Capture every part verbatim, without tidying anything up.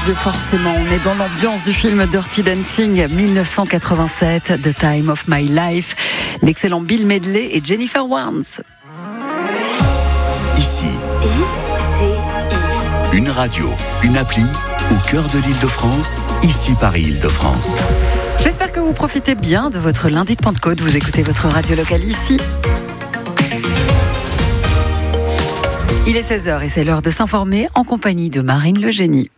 de Forcément. On est dans l'ambiance du film Dirty Dancing dix-neuf cent quatre-vingt-sept, The Time of My Life. L'excellent Bill Medley et Jennifer Warnes. Ici, I C I. Une radio, une appli, au cœur de l'Île-de-France, ici Paris-Île-de-France. J'espère que vous profitez bien de votre lundi de Pentecôte. Vous écoutez votre radio locale ici. Il est seize heures et c'est l'heure de s'informer en compagnie de Marine Le Génie.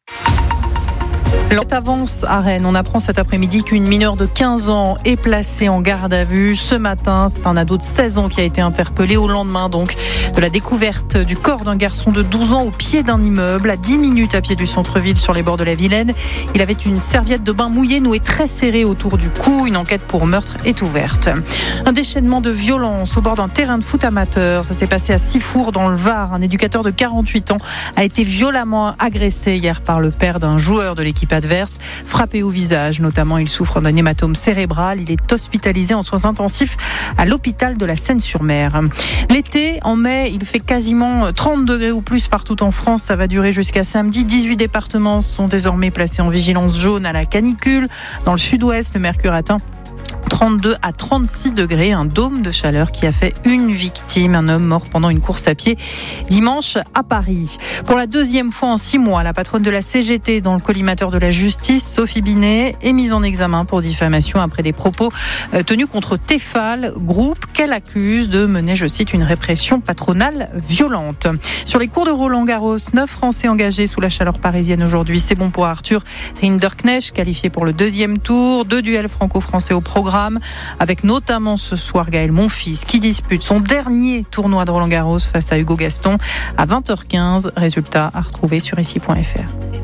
L'enquête avance à Rennes. On apprend cet après-midi qu'une mineure de quinze ans est placée en garde à vue. Ce matin, c'est un ado de seize ans qui a été interpellé au lendemain donc de la découverte du corps d'un garçon de douze ans au pied d'un immeuble, à dix minutes à pied du centre-ville sur les bords de la Vilaine. Il avait une serviette de bain mouillée nouée très serrée autour du cou. Une enquête pour meurtre est ouverte. Un déchaînement de violence au bord d'un terrain de foot amateur. Ça s'est passé à Sifour dans le Var. Un éducateur de quarante-huit ans a été violemment agressé hier par le père d'un joueur de l'équipe adverse, frappé au visage. Notamment, il souffre d'un hématome cérébral. Il est hospitalisé en soins intensifs à l'hôpital de la Seine-sur-Mer. L'été, en mai, il fait quasiment trente degrés ou plus partout en France. Ça va durer jusqu'à samedi. dix-huit départements sont désormais placés en vigilance jaune à la canicule. Dans le sud-ouest, le mercure atteint trente-deux à trente-six degrés, un dôme de chaleur qui a fait une victime, un homme mort pendant une course à pied dimanche à Paris. Pour la deuxième fois en six mois, la patronne de la C G T dans le collimateur de la justice, Sophie Binet, est mise en examen pour diffamation après des propos tenus contre Tefal, groupe qu'elle accuse de mener, je cite, une répression patronale violente. Sur les cours de Roland-Garros, neuf Français engagés sous la chaleur parisienne aujourd'hui. C'est bon pour Arthur Rinderknecht, qualifié pour le deuxième tour. Deux duels franco-français au programme, avec notamment ce soir Gaël Monfils qui dispute son dernier tournoi de Roland-Garros face à Hugo Gaston à vingt heures quinze. Résultat à retrouver sur ici point f r.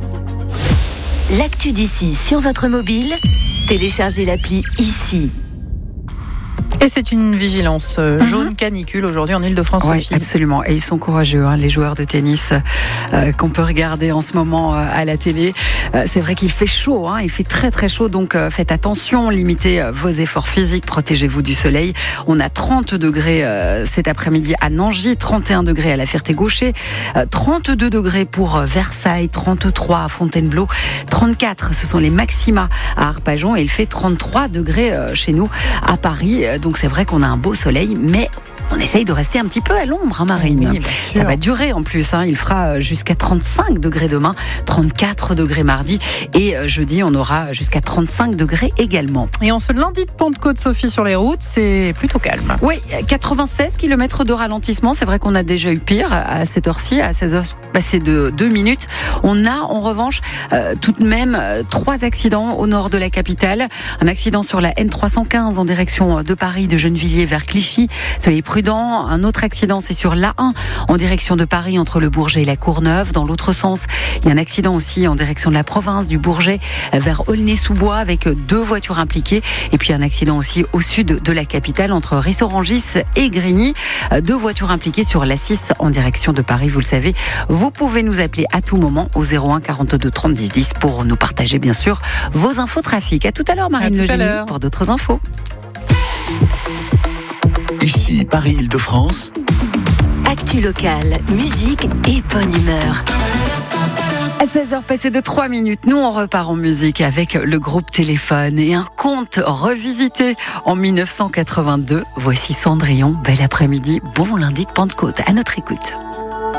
L'actu d'ici sur votre mobile, téléchargez l'appli Ici. Et c'est une vigilance jaune canicule aujourd'hui en Île-de-France. Oui, Sophie. absolument. Et ils sont courageux, hein, les joueurs de tennis euh, qu'on peut regarder en ce moment euh, à la télé. Euh, c'est vrai qu'il fait chaud, hein, il fait très très chaud, donc euh, faites attention, limitez euh, vos efforts physiques, protégez-vous du soleil. On a trente degrés euh, cet après-midi à Nangy, trente et un degrés à la Ferté-Gaucher, euh, trente-deux degrés pour euh, Versailles, trente-trois à Fontainebleau, trente-quatre, ce sont les maxima à Arpajon, et il fait trente-trois degrés euh, chez nous à Paris. Donc c'est vrai qu'on a un beau soleil, mais on essaye de rester un petit peu à l'ombre, hein, Marine. Oui, ça va durer en plus, hein. Il fera jusqu'à trente-cinq degrés demain, trente-quatre degrés mardi, et jeudi on aura jusqu'à trente-cinq degrés également. Et en ce lundi de Pentecôte, Sophie, sur les routes, c'est plutôt calme. Oui, quatre-vingt-seize kilomètres de ralentissement. C'est vrai qu'on a déjà eu pire à cette heure-ci, à seize heures passées de deux minutes. On a en revanche euh, tout de même euh, trois accidents au nord de la capitale. Un accident sur la N trois cent quinze en direction de Paris, de Gennevilliers vers Clichy. Soyez prudents. Un autre accident, c'est sur l'A un en direction de Paris, entre le Bourget et la Courneuve. Dans l'autre sens, il y a un accident aussi en direction de la province, du Bourget vers Aulnay-sous-Bois, avec deux voitures impliquées. Et puis un accident aussi au sud de la capitale, entre Ris-Orangis et Grigny. Deux voitures impliquées sur l'A six en direction de Paris, vous le savez. Vous pouvez nous appeler à tout moment au zéro un quarante-deux trente dix dix pour nous partager bien sûr vos infos trafic. À tout à l'heure, Marine Le Génie, pour d'autres infos. Ici Paris-Île-de-France. Actu locale, musique et bonne humeur. À seize heures passées de trois minutes, nous on repart en musique avec le groupe Téléphone et un conte revisité en dix-neuf cent quatre-vingt-deux. Voici Cendrillon. Bel après-midi, bon lundi de Pentecôte. À notre écoute.